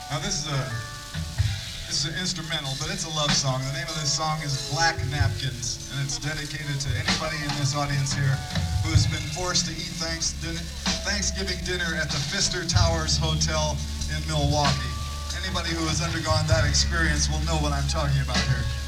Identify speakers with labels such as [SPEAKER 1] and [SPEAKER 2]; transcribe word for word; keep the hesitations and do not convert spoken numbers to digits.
[SPEAKER 1] Now this is a this is an instrumental, but it's a love song. The name of this song is Black Napkins, and it's dedicated to anybody in this audience here who has been forced to eat thanks, din- Thanksgiving dinner at the Pfister Towers Hotel in Milwaukee. Anybody who has undergone that experience will know what I'm talking about here.